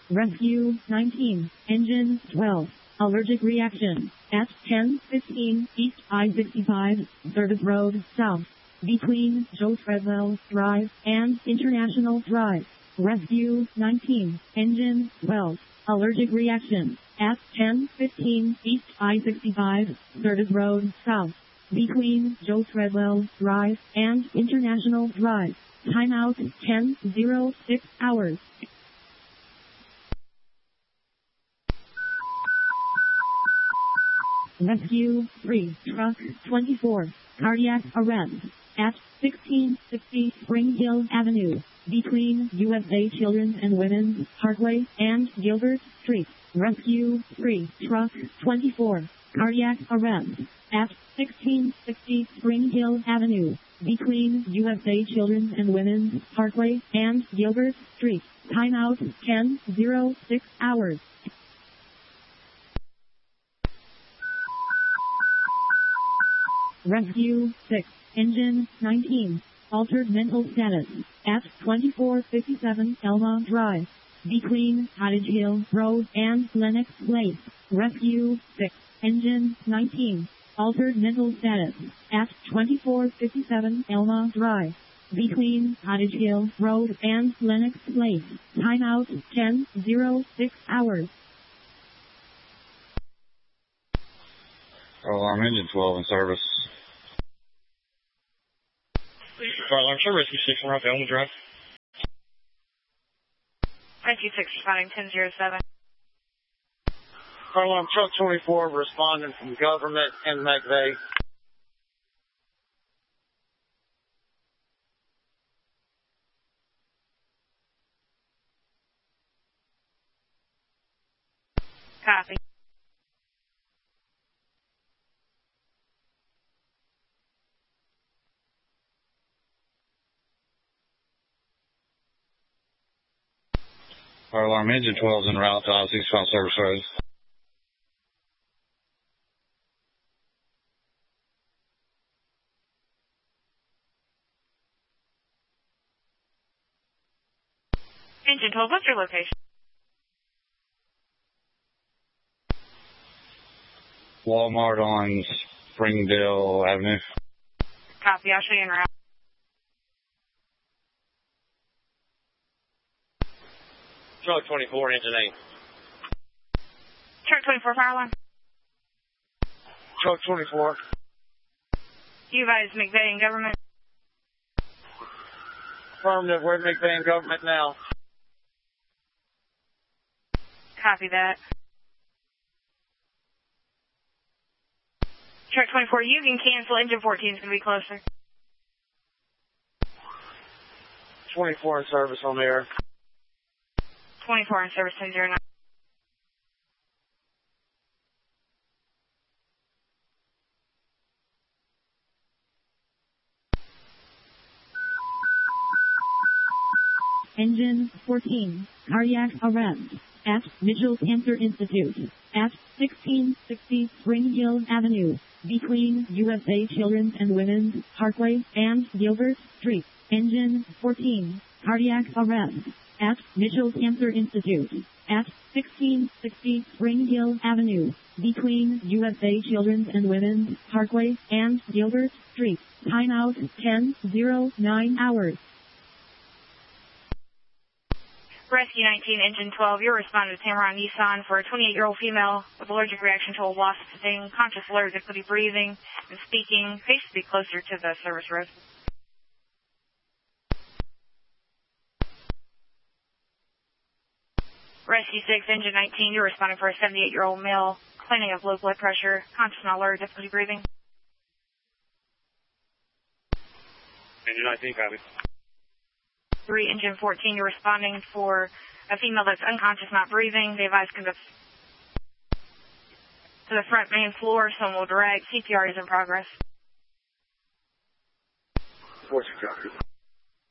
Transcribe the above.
Rescue 19, Engine 12. Allergic reaction at 10:15 East I-65, Service Road South, between Joe Treadwell Drive and International Drive. Rescue 19, Engine 12. Allergic reaction at 10:15 East I-65, Service Road South, between Joe Treadwell Drive and International Drive. Timeout 10:06 hours. Rescue 3, Truck 24, cardiac arrest at 1660 Spring Hill Avenue, between USA Children's and Women's Parkway and Gilbert Street. Rescue 3, Truck 24, cardiac arrest at 1660 Spring Hill Avenue, between USA Children's and Women's Parkway and Gilbert Street. Timeout 10:06 hours. Rescue 6, Engine 19, altered mental status at 2457 Elma Drive, between Cottage Hill Road and Lenox Place. Rescue 6, Engine 19, altered mental status at 2457 Elma Drive, between Cottage Hill Road and Lenox Place. Timeout 10:06 hours. Alarm Engine 12 in service. Fire alarm, sir. Rescue 6, we're off Elma Drive. Rescue 6, responding 1007. Fire alarm, truck 24, responding from government and McVeigh. Copy. Fire alarm Engine 12 is en route to I-65 Service Road. Engine 12, what's your location? Walmart on Springdale Avenue. Copy, I'll show you en route. Truck 24, engine 8. Truck 24, fire alarm. Truck 24. You advise McVeigh and government. Affirmative, we're at McVeigh and government now. Copy that. Truck 24, you can cancel. Engine 14 is going to be closer. 24 in service on the air. 24 in service 1009. Engine 14, cardiac arrest at Mitchell Cancer Institute at 1660 Spring Hill Avenue, between USA Children's and Women's Parkway and Gilbert Street. Engine 14, cardiac arrest at Mitchell Cancer Institute at 1660 Spring Hill Avenue, between USA Children's and Women's Parkway and Gilbert Street. Timeout 10:09 hours. Rescue 19, Engine 12, you're responding to Tamron Nissan for a 28-year-old female with allergic reaction to a wasp sting, conscious alert, difficulty breathing and speaking. Face to be closer to the service road. Rescue 6, Engine 19, you're responding for a 78-year-old male complaining of low blood pressure, conscious and alert, difficulty breathing. Engine 19, copy. 3, Engine 14, you're responding for a female that's unconscious, not breathing. They advise come to the front main floor. Someone will direct. CPR is in progress. 14, copy.